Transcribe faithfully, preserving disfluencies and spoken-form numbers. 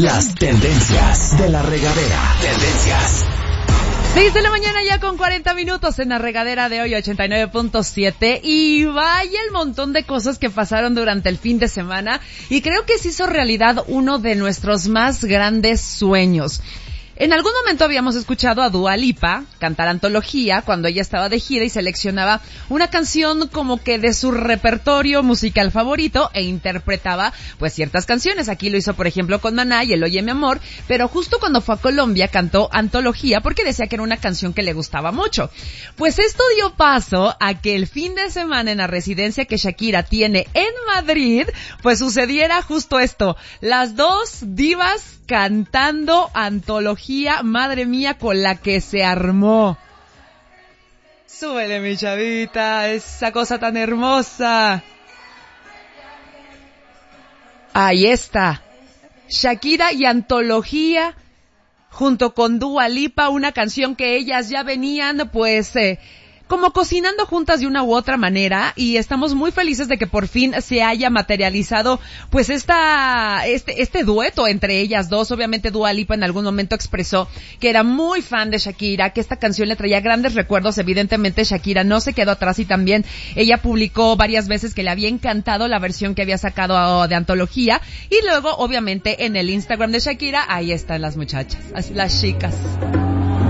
Las tendencias de la regadera. Tendencias. seis de la mañana ya con cuarenta minutos en la regadera de hoy, ochenta y nueve punto siete. Y vaya el montón de cosas que pasaron durante el fin de semana. Y creo que se hizo realidad uno de nuestros más grandes sueños. En algún momento habíamos escuchado a Dua Lipa cantar Antología cuando ella estaba de gira y seleccionaba una canción como que de su repertorio musical favorito e interpretaba pues ciertas canciones. Aquí lo hizo por ejemplo con Maná y el Oye Mi Amor, pero justo cuando fue a Colombia cantó Antología porque decía que era una canción que le gustaba mucho. Pues esto dio paso a que el fin de semana en la residencia que Shakira tiene en Madrid, pues sucediera justo esto. Las dos divas cantando Antología, madre mía, con la que se armó. Súbele, mi chavita, esa cosa tan hermosa. Ahí está. Shakira y Antología, junto con Dua Lipa, una canción que ellas ya venían, pues, eh, como cocinando juntas de una u otra manera, y estamos muy felices de que por fin se haya materializado pues esta este este dueto entre ellas dos. Obviamente Dua Lipa en algún momento expresó que era muy fan de Shakira, que esta canción le traía grandes recuerdos. Evidentemente Shakira no se quedó atrás y también ella publicó varias veces que le había encantado la versión que había sacado de Antología, y luego obviamente en el Instagram de Shakira ahí están las muchachas, las chicas.